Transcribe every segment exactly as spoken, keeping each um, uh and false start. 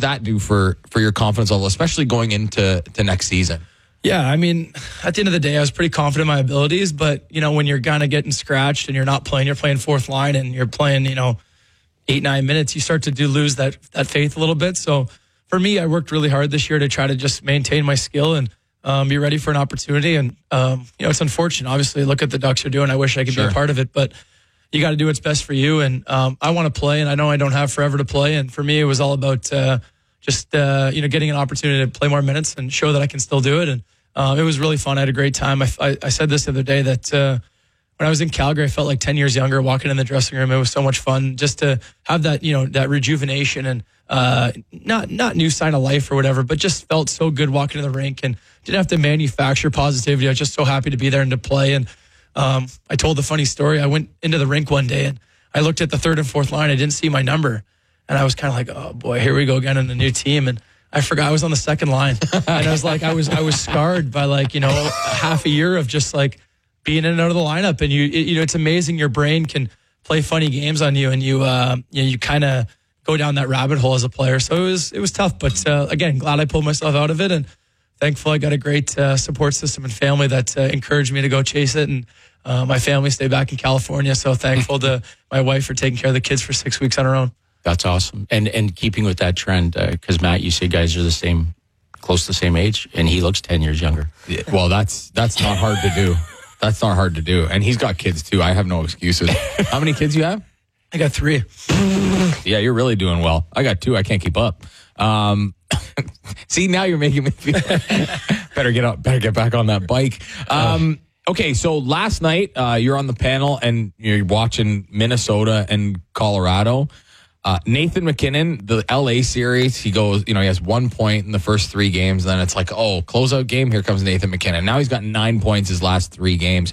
that do for, for your confidence level, especially going into to next season? Yeah, I mean, at the end of the day, I was pretty confident in my abilities, but, you know, when you're kind of getting scratched and you're not playing, you're playing fourth line and you're playing, you know, eight, nine minutes, you start to do lose that, that faith a little bit. So for me, I worked really hard this year to try to just maintain my skill and um, be ready for an opportunity. And, um, you know, it's unfortunate. Obviously, look at the Ducks are doing. I wish I could sure. be a part of it, but you got to do what's best for you. And um, I want to play, and I know I don't have forever to play. And for me, it was all about uh, just, uh, you know, getting an opportunity to play more minutes and show that I can still do it. And Uh, it was really fun. I had a great time. I, I, I said this the other day that uh, when I was in Calgary, I felt like ten years younger walking in the dressing room. It was so much fun just to have that, you know, that rejuvenation and uh, not not new sign of life or whatever, but just felt so good walking in the rink and didn't have to manufacture positivity. I was just so happy to be there and to play. And um, I told the funny story. I went into the rink one day and I looked at the third and fourth line. I didn't see my number. And I was kind of like, oh, boy, here we go again in a new team. And I forgot I was on the second line. And I was like, I was I was scarred by like, you know, half a year of just like being in and out of the lineup. And you it, you know, it's amazing your brain can play funny games on you and you uh you know, you kind of go down that rabbit hole as a player. So it was it was tough, but uh, again, glad I pulled myself out of it, and thankful I got a great uh, support system and family that uh, encouraged me to go chase it. And uh, my family stayed back in California, so thankful to my wife for taking care of the kids for six weeks on her own. That's awesome. And and keeping with that trend, because uh, Matt, you say guys are the same, close to the same age, and he looks ten years younger. Yeah, well, that's that's not hard to do. That's not hard to do. And he's got kids too. I have no excuses. How many kids you have? I got three. Yeah, you're really doing well. I got two. I can't keep up. Um, see, now you're making me feel better get up, better get back on that bike. Um, okay, so last night uh, you're on the panel and you're watching Minnesota and Colorado. Uh, Nathan MacKinnon, the L A series, he goes, you know, he has one point in the first three games. And then it's like, oh, closeout game. Here comes Nathan MacKinnon. Now he's got nine points his last three games.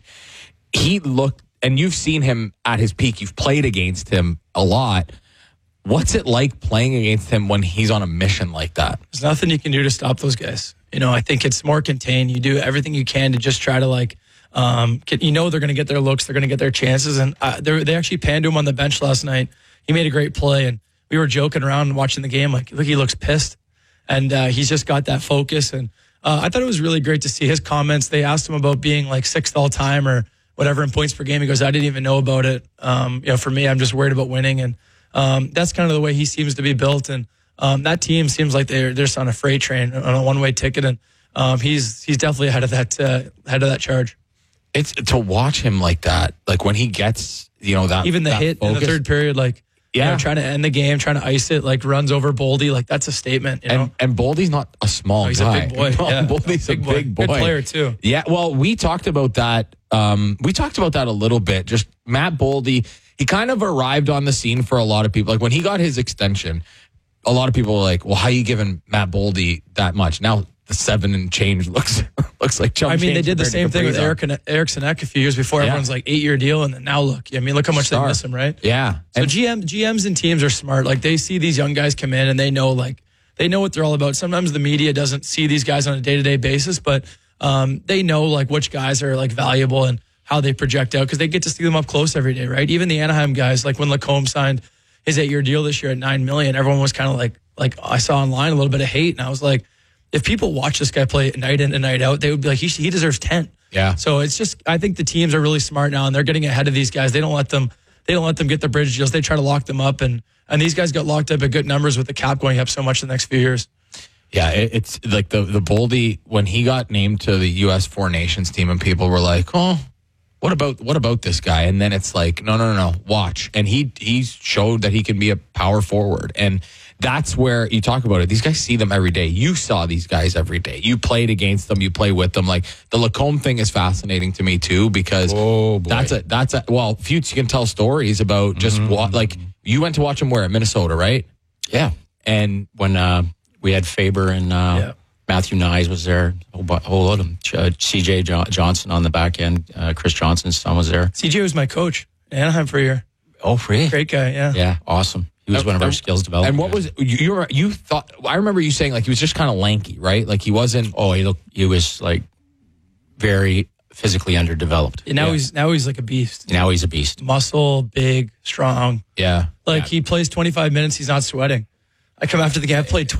He looked, and you've seen him at his peak. You've played against him a lot. What's it like playing against him when he's on a mission like that? There's nothing you can do to stop those guys. You know, I think it's more contained. You do everything you can to just try to like, um, get, you know, they're going to get their looks. They're going to get their chances. And uh, they actually panned him on the bench last night. He made a great play, and we were joking around and watching the game. Like, look, he looks pissed, and uh, he's just got that focus. And uh, I thought it was really great to see his comments. They asked him about being like sixth all time or whatever in points per game. He goes, I didn't even know about it. Um, you know, for me, I'm just worried about winning, and um, that's kind of the way he seems to be built. And um, that team seems like they're they're just on a freight train on a one way ticket, and um, he's he's definitely ahead of that uh, ahead of that charge. It's to watch him like that, like when he gets, you know, that even the that hit focus. in the third period, like. Yeah, you know, trying to end the game, trying to ice it, like runs over Boldy, like that's a statement. You know? And and Boldy's not a small oh, he's guy. a big boy. No, yeah. Boldy's a big, a big boy. Good player too. Yeah, well, we talked about that. Um, we talked about that a little bit. Just Matt Boldy, he kind of arrived on the scene for a lot of people. Like when he got his extension, a lot of people were like, "Well, how are you giving Matt Boldy that much?" Now the seven and change looks looks like chump I mean, they did the same thing with Eric Eric Eriksson Ek a few years before. Yeah. Everyone's like eight year deal, and then now look. I mean, look how much Star. They miss him, right? Yeah. So and G M G Ms and teams are smart. Like they see these young guys come in, and they know like they know what they're all about. Sometimes the media doesn't see these guys on a day to day basis, but um, they know like which guys are like valuable and how they project out because they get to see them up close every day, right? Even the Anaheim guys, like when Lacombe signed his eight year deal this year at nine million, everyone was kind of like like I saw online a little bit of hate, and I was like. If people watch this guy play night in and night out, they would be like, he, he deserves ten. Yeah. So it's just, I think the teams are really smart now, and they're getting ahead of these guys. They don't let them, they don't let them get the bridge deals. They try to lock them up, and and these guys got locked up at good numbers with the cap going up so much in the next few years. Yeah, it, it's like the the Boldy when he got named to the U S Four Nations team, and people were like, oh. What about what about this guy? And then it's like, no, no, no, no, watch. And he he showed that he can be a power forward. And that's where you talk about it. These guys see them every day. You saw these guys every day. You played against them. You play with them. Like the Lacombe thing is fascinating to me too because oh, boy. that's a that's a well, Futes, you can tell stories about just mm-hmm. what like you went to watch him where at Minnesota, right? Yeah. And when uh, we had Faber and uh, yeah. Matthew Nyes was there, a whole lot of them. Uh, C J Jo- Johnson on the back end. Uh, Chris Johnson's son was there. C J was my coach in Anaheim for a year. Oh, for you? Great guy, yeah. Yeah, awesome. He was one of our skills development. And what was you? You, were, you thought? I remember you saying like he was just kind of lanky, right? Like he wasn't. Oh, he looked. He was like very physically underdeveloped. And now yeah. he's now he's like a beast. Now he's a beast. Muscle, big, strong. Yeah. Like yeah. he plays twenty-five minutes. He's not sweating. I come after the game. I played